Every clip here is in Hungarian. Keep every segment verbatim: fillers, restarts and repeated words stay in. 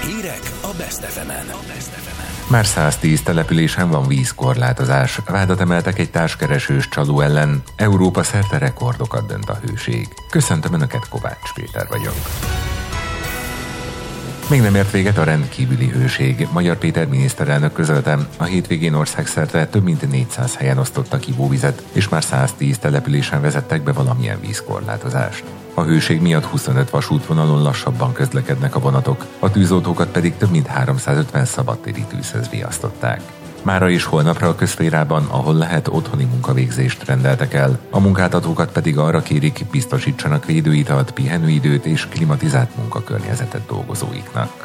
Hírek a Best ef emen. Már száztíz településen van vízkorlátozás. Vádat emeltek egy társkeresős csaló ellen. Európa szerte rekordokat dönt a hőség. Köszöntöm Önöket, Kovács Péter vagyok. Még nem ért véget a rendkívüli hőség. Magyar Péter miniszterelnök közölte, a hétvégén országszerte több mint négyszáz helyen osztottak ivóvizet, és már száztíz településen vezettek be valamilyen vízkorlátozást. A hőség miatt huszonöt vasútvonalon lassabban közlekednek a vonatok, a tűzoltókat pedig több mint háromszázötven szabadtéri tűzhöz riasztották. Mára és holnapra a közszférában, ahol lehet, otthoni munkavégzést rendeltek el, a munkáltatókat pedig arra kérik, biztosítsanak védőitalt, pihenőidőt és klimatizált munkakörnyezetet dolgozóiknak.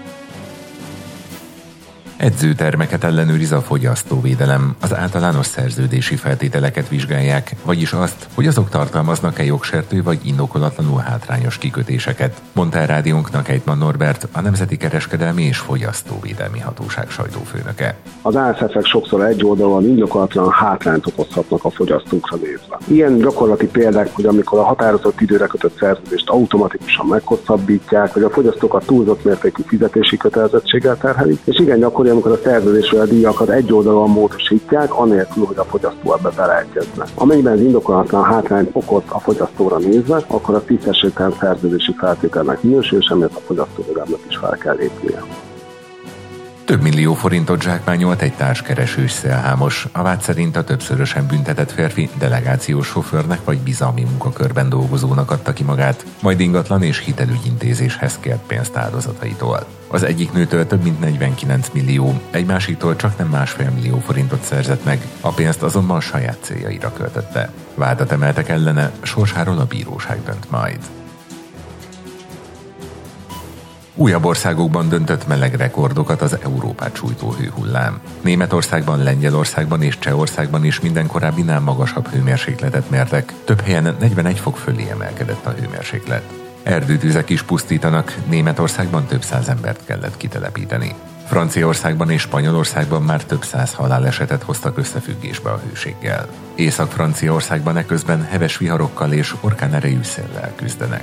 Edzőtermeket ellenőriz a fogyasztóvédelem. Az általános szerződési feltételeket vizsgálják, vagyis azt, hogy azok tartalmaznak-e jogsértő vagy indokolatlanul hátrányos kikötéseket, mondta el rádiónknak Ejtman Norbert, a Nemzeti Kereskedelmi és Fogyasztóvédelmi Hatóság sajtófőnöke. Az á es ef-ek sokszor egyoldalúan indokolatlan hátrányt okozhatnak a fogyasztókra nézve. Ilyen gyakorlati példák, hogy amikor a határozott időre kötött szerződést automatikusan meghosszabbítják, vagy a fogyasztókat túlzott mértékű fizetési kötelezettséggel terhelik, és igen gyakori, amikor a szerződésről a díjakat egyoldalúan módosítják, anélkül, hogy a fogyasztó ebbe beleegyezne. Amennyiben ez indokolatlan hátrányt okoz a fogyasztóra nézve, akkor a tisztességtelen szerződési feltételnek minősül, és emiatt a fogyasztóvédelemnek is fel kell lépnie. Több millió forintot zsákmányolt egy társkeresős szélhámos. A vád szerint a többszörösen büntetett férfi delegációs sofőrnek vagy bizalmi munkakörben dolgozónak adta ki magát, majd ingatlan és hitelügyintézéshez kért pénzt áldozataitól. Az egyik nőtől több mint negyvenkilenc millió, egy másiktól csak nem másfél millió forintot szerzett meg, a pénzt azonban saját céljaira költötte. Vádat emeltek ellene, sorsáról a bíróság dönt majd. Újabb országokban döntött meleg rekordokat az Európát sújtó hőhullám. Németországban, Lengyelországban és Csehországban is minden korábbinál magasabb hőmérsékletet mértek, több helyen negyvenegy fok fölé emelkedett a hőmérséklet. Erdőtüzek is pusztítanak, Németországban több száz embert kellett kitelepíteni. Franciaországban és Spanyolországban már több száz halálesetet hoztak összefüggésbe a hőséggel. Észak-Franciaországban eközben heves viharokkal és orkánerejű széllel küzdenek.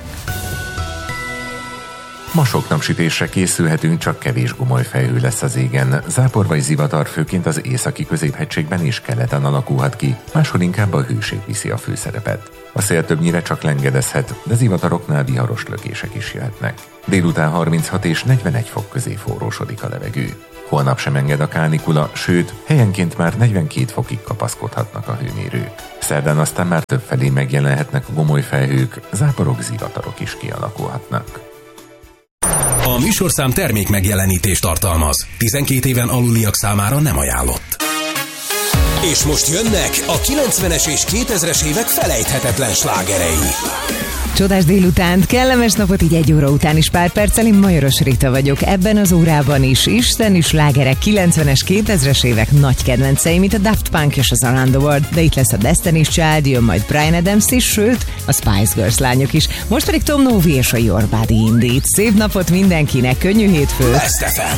Ma sok napsütésre készülhetünk, csak kevés gomoly felhő lesz az égen. Zápor vagy zivatar főként az északi középhegységben és keleten alakulhat ki, máshol inkább a hőség viszi a főszerepet. A szél többnyire csak lengedezhet, de zivataroknál viharos lökések is jöhetnek. Délután harminchat és negyvenegy fok közé forrósodik a levegő. Holnap sem enged a kánikula, sőt, helyenként már negyvenkét fokig kapaszkodhatnak a hőmérők. Szerdán aztán már többfelé megjelenhetnek a gomoly felhők, záporok, zivatarok is kialakulhatnak. A műsorszám termék megjelenítést tartalmaz. tizenkét éven aluliak számára nem ajánlott. És most jönnek a kilencvenes és kétezres évek felejthetetlen slágerei. Csodás délutánt, kellemes napot, így egy óra után is pár perccel, én Majoros Rita vagyok. Ebben az órában is isteni slágerek, kilencvenes, kétezres évek nagy kedvencei, mint a Daft Punk és az Around the World, de itt lesz a Destiny's Child, jön majd Bryan Adams is, sőt, a Spice Girls lányok is. Most pedig Tom Novi és a Your Body Indeed. Szép napot mindenkinek, könnyű hétfőt! Best ef em.